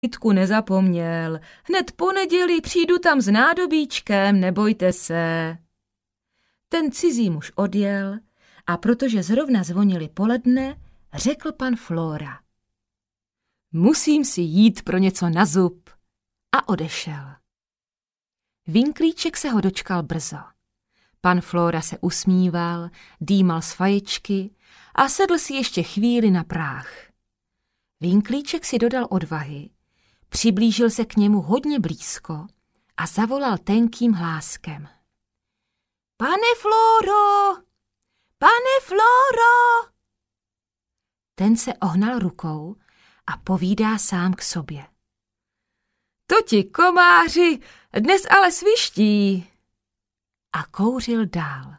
Žitku nezapomněl. Hned po neděli přijdu tam s nádobíčkem, nebojte se. Ten cizí muž odjel a protože zrovna zvonili poledne, řekl pan Flóra. Musím si jít pro něco na zub. A odešel. Vinklíček se ho dočkal brzo. Pan Flóra se usmíval, dýmal z faječky a sedl si ještě chvíli na práh. Vinklíček si dodal odvahy, přiblížil se k němu hodně blízko a zavolal tenkým hláskem. Pane Flóro! Pane Flóro! Ten se ohnal rukou a povídá sám k sobě. To ti, komáři, dnes ale sviští. A kouřil dál.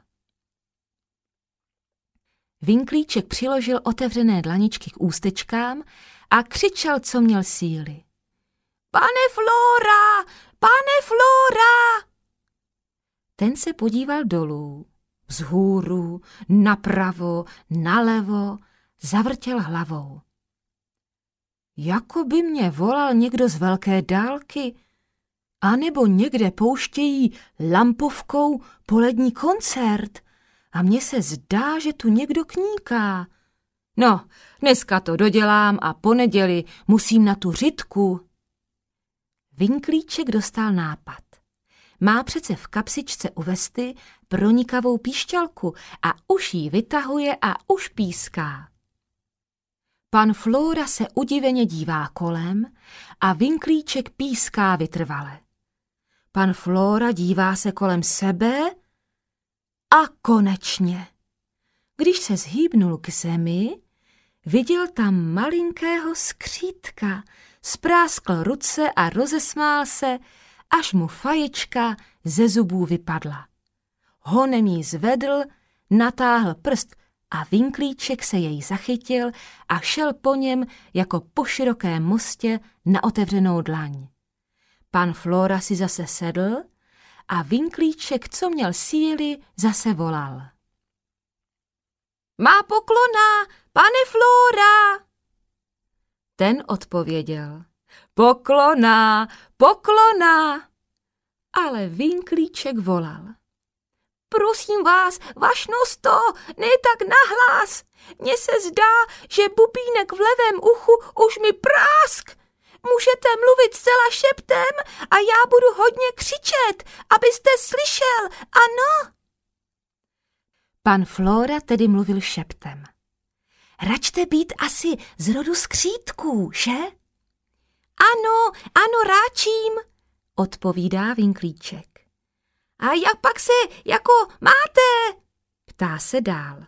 Vinklíček přiložil otevřené dlaničky k ústečkám a křičel, co měl síly. Pane Flóra! Pane Flóra! Ten se podíval dolů, vzhůru, napravo, nalevo, zavrtěl hlavou. Jako by mě volal někdo z velké dálky, anebo někde pouštějí lampovkou polední koncert a mně se zdá, že tu někdo kníká. No, dneska to dodělám a po neděli musím na tu řitku. Vinklíček dostal nápad. Má přece v kapsičce u vesty pronikavou píšťalku a už ji vytahuje a už píská. Pan Flóra se udiveně dívá kolem a Vinklíček píská vytrvale. Pan Flóra dívá se kolem sebe a konečně. Když se zhýbnul k zemi, viděl tam malinkého skřítka, spráskl ruce a rozesmál se, až mu faječka ze zubů vypadla. Honem jí zvedl, natáhl prst a Vinklíček se jej zachytil a šel po něm jako po širokém mostě na otevřenou dlaň. Pan Flóra si zase sedl a Vinklíček, co měl síly, zase volal. Má poklona, pane Flóra! Ten odpověděl. Poklona, poklona! Ale Vinklíček volal. Prosím vás, vašnosto, ne tak nahlas. Mně se zdá, že bubínek v levém uchu už mi prásk. Můžete mluvit zcela šeptem a já budu hodně křičet, abyste slyšel, ano? Pan Flóra tedy mluvil šeptem. Račte být asi z rodu skřítků, že? Ano, ano, ráčím, odpovídá Vinklíček. A jak pak se jako máte? Ptá se dál.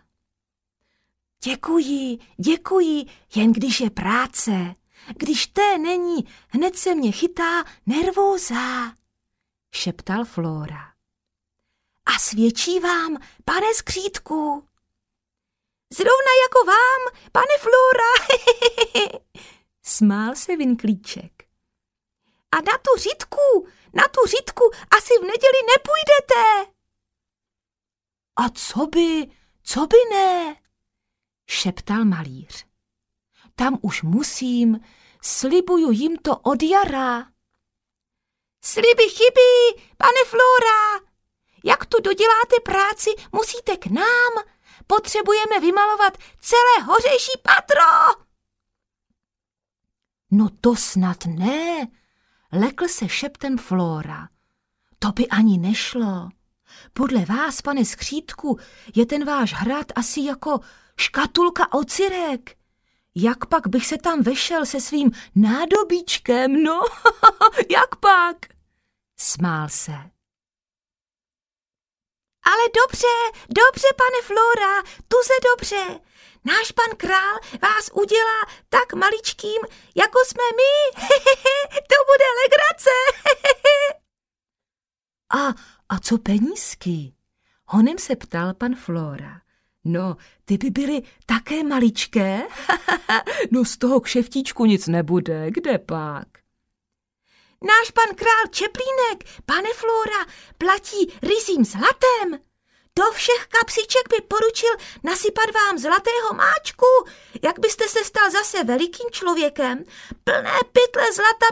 Děkuji, jen když je práce. Když té není, hned se mě chytá nervóza, šeptal Flóra. A svědčí vám, pane skřítku. Zrovna jako vám, pane Flóra, smál se Vinklíček. A na tu řitku asi v neděli nepůjdete. A co by ne, šeptal malíř. Tam už musím, slibuju jim to od jara. Sliby chybí, pane Flóra. Jak tu doděláte práci, musíte k nám. Potřebujeme vymalovat celé hořejší patro. No to snad ne, lekl se šeptem Flóra. To by ani nešlo. Podle vás, pane skřítku, je ten váš hrad asi jako škatulka ocirek. Jak pak bych se tam vešel se svým nádobíčkem, no, jak pak? Smál se. Ale dobře, pane Flóra, tuze dobře. Náš pan král vás udělá tak maličkým, jako jsme my. To bude legrace. A co penízky? Honem se ptal pan Flóra. No, ty by byly také maličké? No z toho kšeftíčku nic nebude, kde pak? Náš pan král Čeplínek, pane Flóra, platí ryzím zlatem. Do všech kapsiček by poručil nasypat vám zlatého máčku, jak byste se stal zase velikým člověkem. Plné pytle zlata